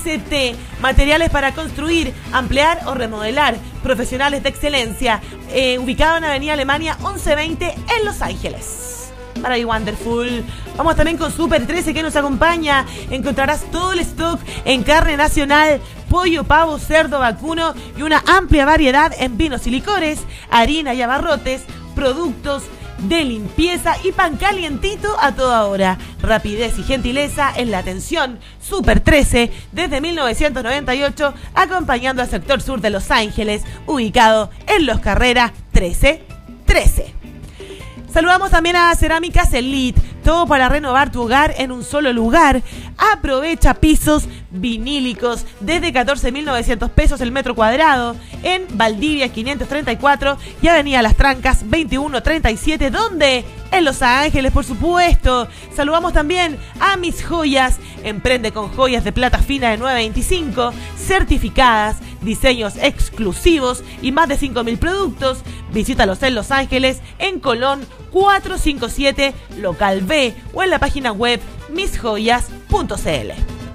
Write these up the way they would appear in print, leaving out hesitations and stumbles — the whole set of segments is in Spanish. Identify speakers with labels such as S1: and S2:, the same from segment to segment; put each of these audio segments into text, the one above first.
S1: ST, materiales para construir, ampliar o remodelar, profesionales de excelencia, ubicado en Avenida Alemania 1120 en Los Ángeles. Para Wonderful. Vamos también con Super 13 que nos acompaña. Encontrarás todo el stock en carne nacional, pollo, pavo, cerdo, vacuno y una amplia variedad en vinos y licores, harina y abarrotes, productos de limpieza y pan calientito a toda hora. Rapidez y gentileza en la atención. Super 13 desde 1998, acompañando al sector sur de Los Ángeles, ubicado en Los Carreras 1313. Saludamos también a Cerámicas Elite, todo para renovar tu hogar en un solo lugar. Aprovecha pisos vinílicos desde 14.900 pesos el metro cuadrado en Valdivia 534 y Avenida Las Trancas 2137, donde en Los Ángeles, por supuesto. Saludamos también a Mis Joyas, emprende con joyas de plata fina de 925, certificadas, diseños exclusivos y más de 5.000 productos. Visítalos en Los Ángeles, en Colón 457, local B, o en la página web misjoyas.cl.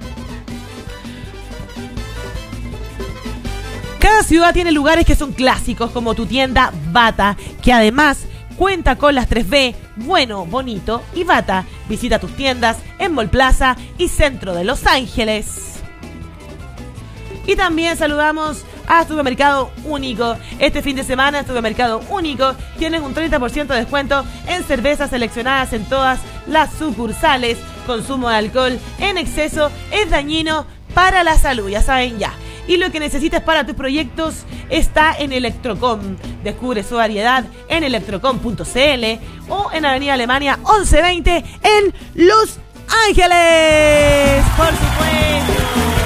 S1: Cada ciudad tiene lugares que son clásicos, como tu tienda Bata, que además cuenta con las 3B, bueno, bonito y Bata. Visita tus tiendas en Mall Plaza y Centro de Los Ángeles. Y también saludamos a Supermercado Único. Este fin de semana en Supermercado Único tienes un 30% de descuento en cervezas seleccionadas en todas las sucursales. Consumo de alcohol en exceso es dañino para la salud, ya saben ya. Y lo que necesitas para tus proyectos está en Electrocom. Descubre su variedad en electrocom.cl o en Avenida Alemania 1120 en Los Ángeles. Por supuesto.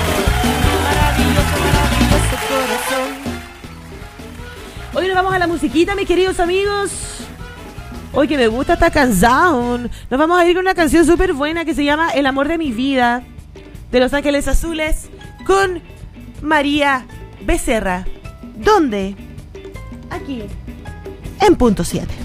S1: Hoy nos vamos a la musiquita, mis queridos amigos. Hoy que me gusta esta canción. Nos vamos a ir con una canción súper buena que se llama El amor de mi vida, de Los Ángeles Azules, con María Becerra. ¿Dónde? Aquí, en Punto 7.